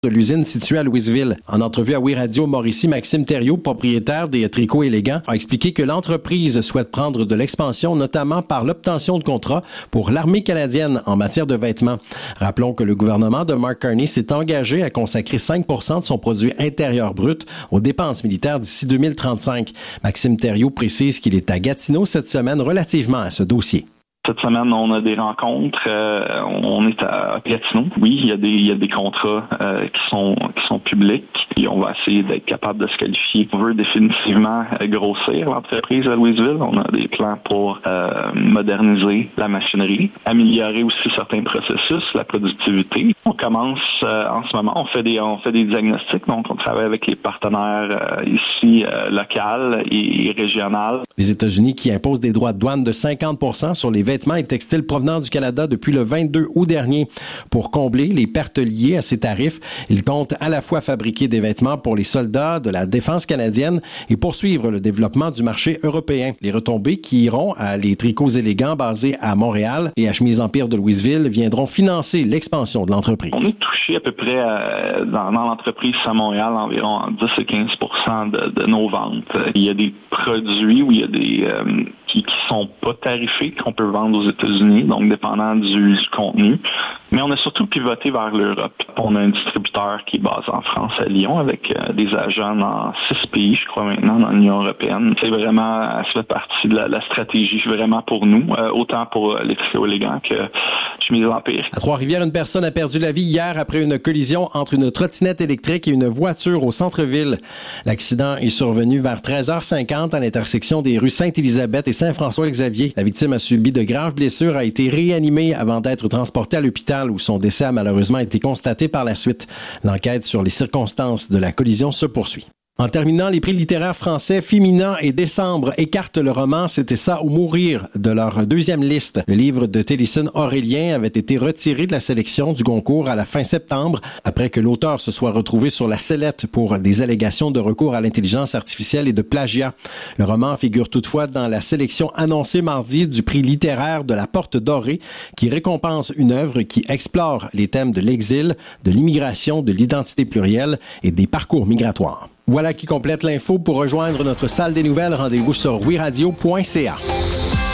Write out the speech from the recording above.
de l'usine située à Louisville. En entrevue à Oui Radio Mauricie, Maxime Thériault, propriétaire des Tricots élégants, a expliqué que l'entreprise souhaite prendre de l'expansion, notamment par l'obtention de contrats pour l'armée canadienne en matière de vêtements. Rappelons que le gouvernement de Mark Carney s'est engagé à consacrer 5% de son produit intérieur brut aux dépenses militaires d'ici 2035. Maxime Thériault précise qu'il est à Gatineau cette semaine relativement à ce dossier. Cette semaine, on a des rencontres. On est à Gatineau. Oui, il y a des contrats qui sont publics. Et on va essayer d'être capable de se qualifier. On veut définitivement grossir l'entreprise à Louisville. On a des plans pour moderniser la machinerie, améliorer aussi certains processus, la productivité. On commence en ce moment. On fait des diagnostics. Donc, on travaille avec les partenaires ici locaux et régionaux. Les États-Unis qui imposent des droits de douane de 50% sur les vêtements et textiles provenant du Canada depuis le 22 août dernier. Pour combler les pertes liées à ces tarifs, ils comptent à la fois fabriquer des vêtements pour les soldats de la défense canadienne et poursuivre le développement du marché européen. Les retombées qui iront à les tricots élégants basés à Montréal et à Chemise Empire de Louisville viendront financer l'expansion de l'entreprise. On est touché à peu près dans l'entreprise à Montréal environ 10 à 15% de nos ventes. Il y a des produits où il y a des qui sont pas tarifés, qu'on peut vendre aux États-Unis, donc dépendant du contenu. Mais on a surtout pivoté vers l'Europe. On a un distributeur qui est basé en France, à Lyon, avec des agents dans 6 pays, je crois maintenant, dans l'Union européenne. C'est vraiment, ça fait partie de la stratégie vraiment pour nous, autant pour les tricots élégants que Chemise Empire. À Trois-Rivières, une personne a perdu la vie hier après une collision entre une trottinette électrique et une voiture au centre-ville. L'accident est survenu vers 13h50 à l'intersection des rues Sainte-Élisabeth et Saint-François-Xavier. La victime a subi de graves blessures, a été réanimée avant d'être transportée à l'hôpital où son décès a malheureusement été constaté par la suite. L'enquête sur les circonstances de la collision se poursuit. En terminant, les prix littéraires français Féminin et Décembre écartent le roman C'était ça ou mourir de leur deuxième liste. Le livre de Télésine Aurélien avait été retiré de la sélection du concours à la fin septembre après que l'auteur se soit retrouvé sur la sellette pour des allégations de recours à l'intelligence artificielle et de plagiat. Le roman figure toutefois dans la sélection annoncée mardi du prix littéraire de la Porte Dorée qui récompense une œuvre qui explore les thèmes de l'exil, de l'immigration, de l'identité plurielle et des parcours migratoires. Voilà qui complète l'info. Pour rejoindre notre salle des nouvelles, rendez-vous sur wiradio.ca.